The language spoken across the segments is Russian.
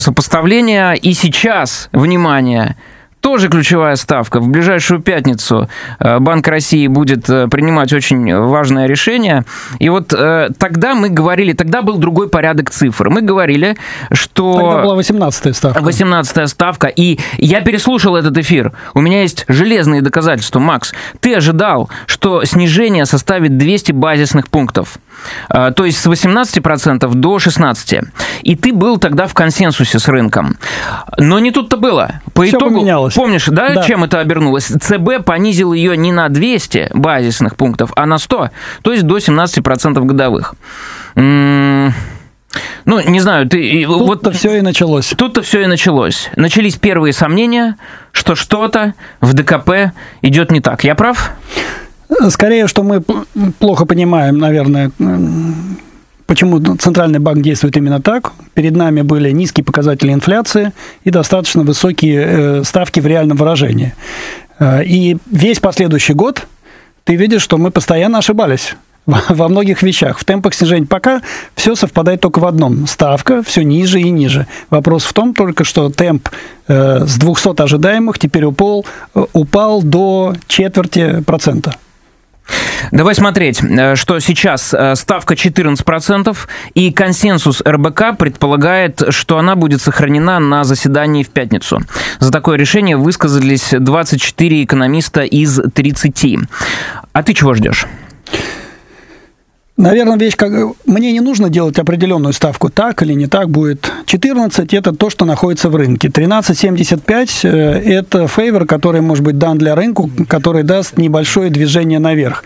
Сопоставление и сейчас, внимание, тоже ключевая ставка. В ближайшую пятницу Банк России будет принимать очень важное решение. И вот тогда мы говорили, тогда был другой порядок цифр. Мы говорили, что... Тогда была 18-я ставка. 18-я ставка. И я переслушал этот эфир. У меня есть железные доказательства. Макс, ты ожидал, что снижение составит 200 базисных пунктов. То есть с 18% до 16%. И ты был тогда в консенсусе с рынком. Но не тут-то было. По Все итогу, поменялось. помнишь, да, чем это обернулось? ЦБ понизил ее не на 200 базисных пунктов, а на 100, то есть до 17% годовых. Ну, не знаю, ты... Тут-то все и началось. Тут-то все и началось. Начались первые сомнения, что что-то в ДКП идет не так. Я прав? Скорее, что мы плохо понимаем, наверное, почему Центральный банк действует именно так. Перед нами были низкие показатели инфляции и достаточно высокие ставки в реальном выражении. И весь последующий год ты видишь, что мы постоянно ошибались во многих вещах. В темпах снижения пока все совпадает только в одном. Ставка все ниже и ниже. Вопрос в том только, что темп с 200 ожидаемых теперь упал до 0,25%. Давай смотреть, что сейчас ставка 14%, и консенсус РБК предполагает, что она будет сохранена на заседании в пятницу. За такое решение высказались 24 экономиста из 30. А ты чего ждешь? Наверное, мне не нужно делать определенную ставку, так или не так будет. 14 – это то, что находится в рынке. 13,75 – это фейвор, который может быть дан для рынка, который даст небольшое движение наверх.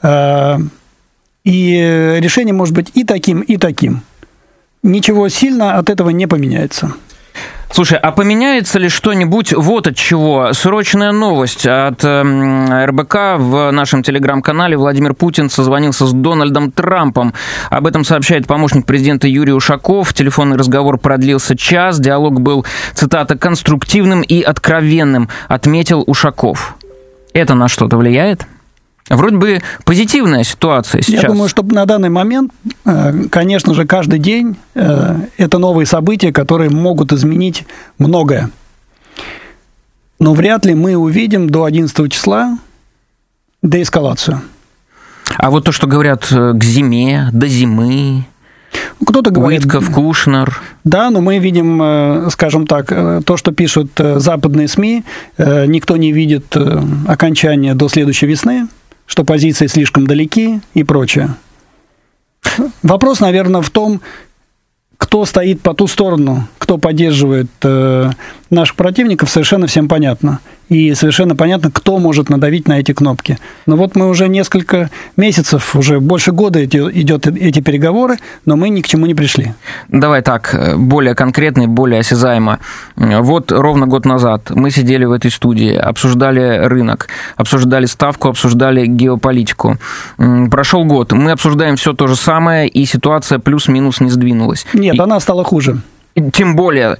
И решение может быть и таким, и таким. Ничего сильно от этого не поменяется. Слушай, а поменяется ли что-нибудь вот от чего? Срочная новость от РБК в нашем телеграм-канале. Владимир Путин созвонился с Дональдом Трампом. Об этом сообщает помощник президента Юрий Ушаков. Телефонный разговор продлился час. Диалог был, цитата, «конструктивным и откровенным», отметил Ушаков. Это на что-то влияет? Вроде бы позитивная ситуация сейчас. Я думаю, что на данный момент, конечно же, каждый день это новые события, которые могут изменить многое. Но вряд ли мы увидим до 11 числа деэскалацию. А вот то, что говорят к зиме, до зимы... Кто-то говорит... Уитков, Кушнер. Да, но мы видим, скажем так, то, что пишут западные СМИ, никто не видит окончания до следующей весны, что позиции слишком далеки и прочее. Вопрос, наверное, в том, кто стоит по ту сторону, кто поддерживает наших противников, совершенно всем понятно. И совершенно понятно, кто может надавить на эти кнопки. Но вот мы уже несколько месяцев, уже больше года идет эти переговоры, но мы ни к чему не пришли. Давай так, более конкретно и более осязаемо. Вот ровно год назад мы сидели в этой студии, обсуждали рынок, обсуждали ставку, обсуждали геополитику. Прошел год, мы обсуждаем все то же самое, и ситуация плюс-минус не сдвинулась. Нет, она стала хуже. Тем более.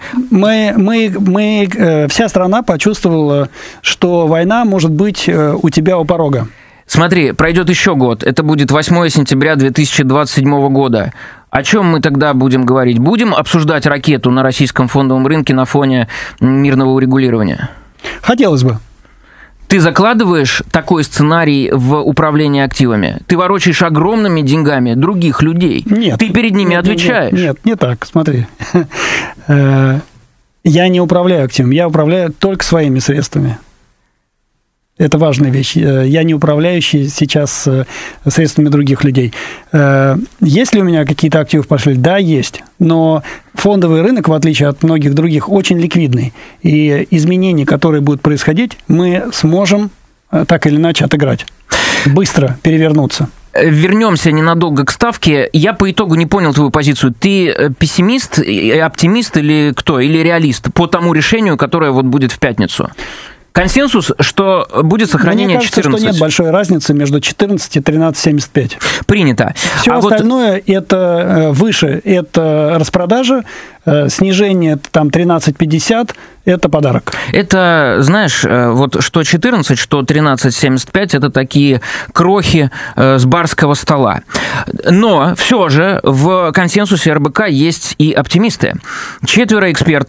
Вся страна почувствовала, что война может быть у тебя у порога. Смотри, пройдет еще год. Это будет 8 сентября 2027 года. О чем мы тогда будем говорить? Будем обсуждать ракету на российском фондовом рынке на фоне мирного урегулирования? Хотелось бы. Ты закладываешь такой сценарий в управление активами? Ты ворочаешь огромными деньгами других людей? Нет. Ты перед ними отвечаешь? Нет, не так, смотри. Я не управляю активами, я управляю только своими средствами. Это важная вещь. Я не управляющий сейчас средствами других людей. Есть ли у меня какие-то активы в портфеле? Да, есть. Но фондовый рынок, в отличие от многих других, очень ликвидный. И изменения, которые будут происходить, мы сможем так или иначе отыграть. Быстро перевернуться. Вернемся ненадолго к ставке. Я по итогу не понял твою позицию. Ты пессимист, оптимист или кто? Или реалист по тому решению, которое вот будет в пятницу? Консенсус, что будет сохранение 14. Мне кажется, что нет большой разницы между 14 и 13,75. Принято. Все остальное это выше, это распродажа, снижение там 13,50 это подарок. Это, знаешь, вот что 14, что 13,75 это такие крохи с барского стола. Но все же в консенсусе РБК есть и оптимисты. 4 экспертов